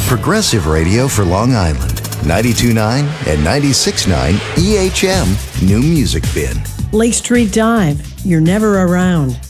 Progressive radio for Long Island. 92.9 and 96.9 EHM New Music Bin. Lake Street Dive. You're never around.